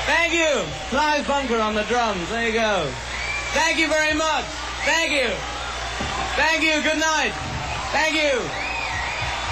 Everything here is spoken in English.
Thank you. Clive Bunker on the drums. There you go. Thank you very much. Thank you. Thank you. Good night. Thank you.